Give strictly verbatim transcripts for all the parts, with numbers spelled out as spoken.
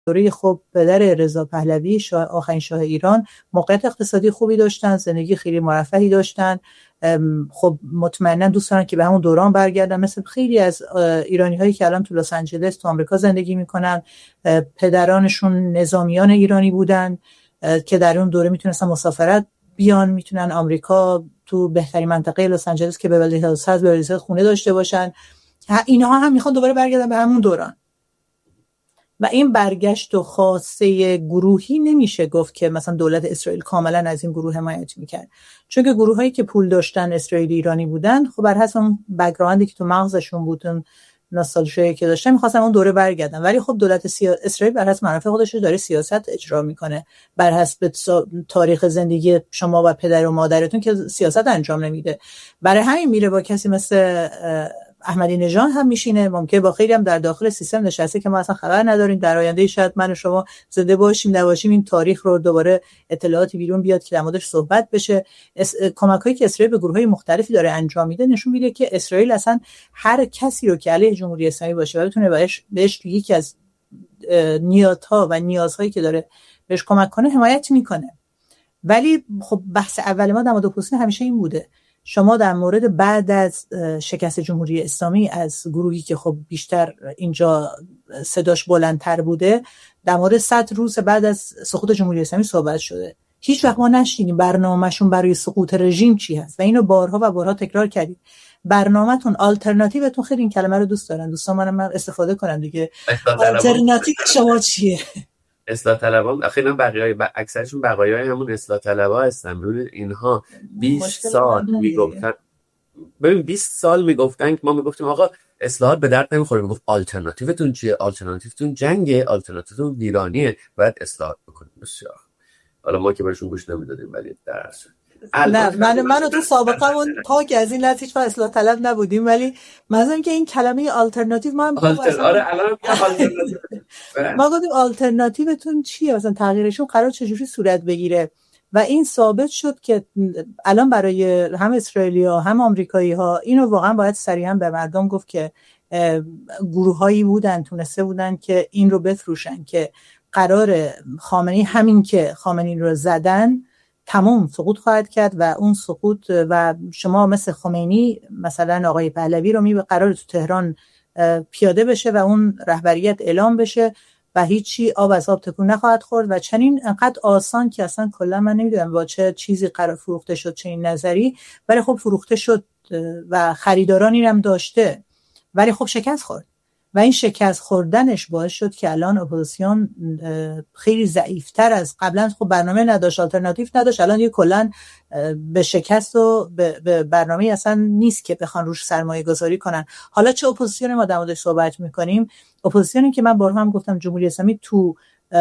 دوره خب پدر رضا پهلوی شاه آخرین شاه ایران موقعیت اقتصادی خوبی داشتن، زندگی خیلی مرفهی داشتن. خب مطمئنا دوست دارن که به همون دوران برگردن، مثل خیلی از ایرانی هایی که الان تو لس آنجلس تو آمریکا زندگی میکنن. پدرانشون نظامیان ایرانی بودن که در اون دوره میتونستن مسافرت بیان، میتونن آمریکا تو بهترین منطقه لس آنجلس که به ولی هاوس هست به خونه داشته باشن. اینها هم میخوان دوباره برگردن به همون دوران و این برگشت و خاصه گروهی نمیشه گفت که مثلا دولت اسرائیل کاملا از این گروه حمایت میکرد، چون که گروه هایی که پول داشتن اسرائیلی ایرانی بودن، خب بر حسب اون بک‌گراندی که تو مغزشون بود، اون نوستالژی که داشتن، می‌خواستن اون دوره برگردن. ولی خب دولت سیا... اسرائیل بر حسب منافع خودش داره سیاست اجرا میکنه، بر حسب تاریخ زندگی شما و پدر و مادرتون که سیاست انجام نمیده. برای همین میره با کسی مثل احمدی نژاد هم میشینه، ممکنه با خیلی هم در داخل سیستم نشسته که ما اصلا خبر نداریم. در آینده شاید من و شما زنده باشیم نباشیم این تاریخ رو دوباره اطلاعاتی بیرون بیاد که در موردش صحبت بشه. کمکایی که اسرائیل به گروه‌های مختلفی داره انجام میده نشون میده که اسرائیل اصلا هر کسی رو که علیه جمهوری اسلامی باشه و بتونه بهش بهش یکی از نیازها و نیازهایی که داره بهش کمک کنه حمایت میکنه. ولی خب بحث اول ما در مورد اپوزیسیون همیشه این بوده، شما در مورد بعد از شکست جمهوری اسلامی از گروهی که خب بیشتر اینجا صداش بلندتر بوده، در مورد صد روز بعد از سقوط جمهوری اسلامی صحبت شده. هیچ وقت ما نشنیدیم برنامه‌شون برای سقوط رژیم چی هست و اینو بارها و بارها تکرار کردید. برنامه‌تون، آلترناتیوتون، خیلی این کلمه رو دوست دارن دوستان، منم من استفاده کنم دیگه. آلترناتیو شما چیه؟ اصلاح طلبان اخیراً بقیای ب... اکثرشون بقایای همون اصلاح طلبا هستن. ببینید اینها بیست سال میگفتن، ببین بیست سال میگفتن که ما میگفتیم آقا اصلاحات به درد نمیخوره، میگفت آلترناتیوتون چیه؟ آلترناتیوتون جنگه، آلترناتیوتون ویرانیه، باید اصلاحات بکنیم. بسیار حالا ما که برشون گوش نمیدادیم، ولی در اصل نه من منو تو سابقمون تا که از این لحظه هیچ وقت اصلاح طلب نبودیم، ولی مثلا که این کلمه آلترناتیو ما هم آلتر... آره الان آلترناتیو ما گفتیم آلترناتیوتون چیه، مثلا تغییرشون قرار چجوری صورت بگیره. و این ثابت شد که الان برای هم اسرائیلی‌ها هم آمریکایی‌ها اینو واقعا باید صریحا به مردم گفت که گروه‌هایی بودن تونسته بودن که این رو بفروشن که قرار خامنه‌ای همین که خامنه‌ای رو زدن تمام سقوط خواهد کرد و اون سقوط و شما مثل خمینی مثلا آقای پهلوی رو میبه قرار تو تهران پیاده بشه و اون رهبریت اعلام بشه و هیچی آب از آب تکون نخواهد خورد و چنین انقدر آسان که اصلا کلا من نمیدونم با چه چیزی قرار فروخته شد چنین نظری، ولی خب فروخته شد و خریدارانی هم داشته، ولی خب شکست خورد و این شکست خوردنش باعث شد که الان اپوزیسیون خیلی ضعیفتر از قبلا، خب برنامه نداشت، آلترناتیو نداشت، الان یه کلا به شکست و به برنامه اصلا نیست که بخوان روش سرمایه گذاری کنن. حالا چه اپوزیسیون ما در موردش صحبت میکنیم؟ اپوزیسیونی که من بارها هم گفتم جمهوری اسلامی تو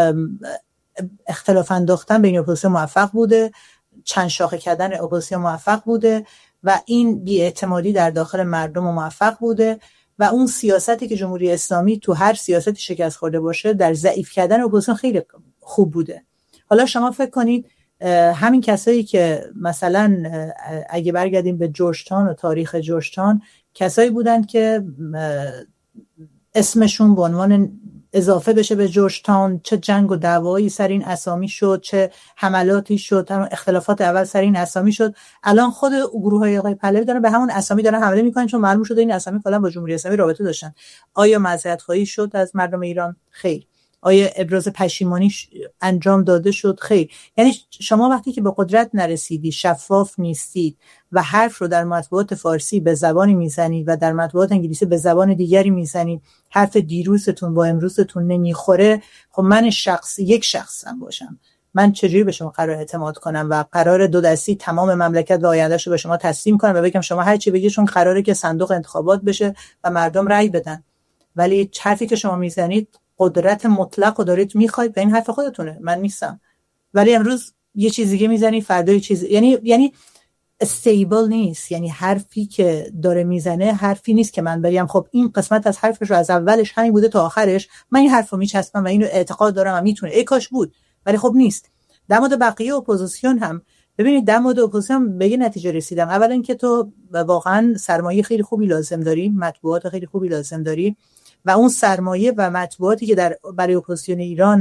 اختلاف انداختن بین اپوزیسیون موفق بوده، چند شاخه کردن اپوزیسیون موفق بوده و این بی‌اعتمادی در داخل مردم موفق بوده و اون سیاستی که جمهوری اسلامی تو هر سیاستی شکست خورده باشه در ضعیف کردن اپوزیسیون خیلی خوب بوده. حالا شما فکر کنید همین کسایی که مثلا اگه برگردیم به جورج تاون و تاریخ جورج تاون، کسایی بودن که اسمشون به عنوان اضافه بشه به جورج تاون، چه جنگ و دعوایی سر این اسامی شد، چه حملاتی شد، هم اختلافات اول سر این اسامی شد، الان خود گروه‌های آقای پهلوی دارن به همون اسامی دارن حمله میکنن چون معلوم شده این اسامی کلا با جمهوری اسلامی رابطه داشتن. آیا معذرت خواهی شد از مردم ایران؟ خیر. آیا ابراز پشیمانی انجام داده شد؟ خیر. یعنی شما وقتی که به قدرت نرسیدی، شفاف نیستید و حرف رو در مطبوعات فارسی به زبانی میزنید و در مطبوعات انگلیسی به زبان دیگری میزنید، حرف دیروزتون با امروزتون نمیخوره، خب من شخص یک شخصم باشم، من چجوری به شما قرار اعتماد کنم و قرار دو دستی تمام مملکت و آینده‌اش رو به شما تسلیم کنم و بگم شما هر چی بگید، چون قراره که صندوق انتخابات بشه و مردم رأی بدن، ولی حرفی که شما میزنید قدرت مطلق رو دارید میخواید و این حرف خودتونه، من نیستم، ولی امروز یه چیز دیگه میزنی فردا یه چیز، یعنی یعنی استیبل نیست، یعنی حرفی که داره میزنه حرفی نیست که من بگم خب این قسمت از حرفش رو از اولش همین بوده تا آخرش من این حرفو میچسبم و اینو اعتقاد دارم و میتونه ای کاش بود، ولی خب نیست. در مورد بقیه اپوزیسیون هم ببینید، در مورد اپوزیسیون به یه نتیجه رسیدم. اولا که تو واقعا سرمایه خیلی خوبی لازم داری، مطبوعات خیلی خوبی لازم داری و اون سرمایه و مطبوعاتی که در برای اپوزیسیون ایران